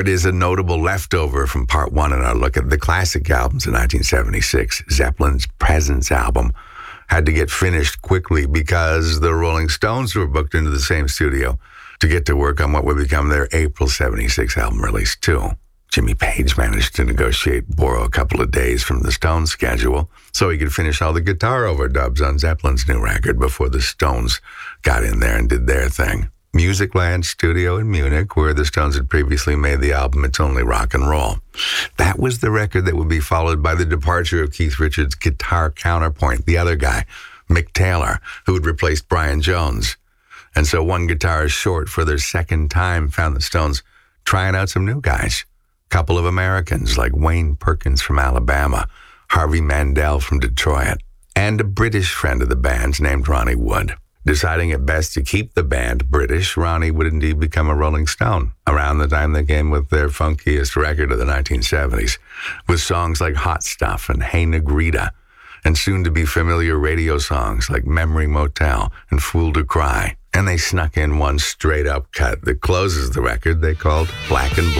it is a notable leftover from part one in our look at the classic albums in 1976. Zeppelin's Presence album had to get finished quickly because the Rolling Stones were booked into the same studio to get to work on what would become their April 76 album release too. Jimmy Page managed to borrow a couple of days from the Stones' schedule so he could finish all the guitar overdubs on Zeppelin's new record before the Stones got in there and did their thing. Musicland Studio in Munich, where the Stones had previously made the album It's Only Rock and Roll. That was the record that would be followed by the departure of Keith Richards' guitar counterpoint, the other guy, Mick Taylor, who had replaced Brian Jones. And so one guitarist short for their second time found the Stones trying out some new guys. A couple of Americans like Wayne Perkins from Alabama, Harvey Mandel from Detroit, and a British friend of the band's named Ronnie Wood. Deciding it best to keep the band British, Ronnie would indeed become a Rolling Stone around the time they came with their funkiest record of the 1970s, with songs like Hot Stuff and Hey Negrita, and soon-to-be familiar radio songs like Memory Motel and Fool to Cry. And they snuck in one straight-up cut that closes the record they called Black and Blue.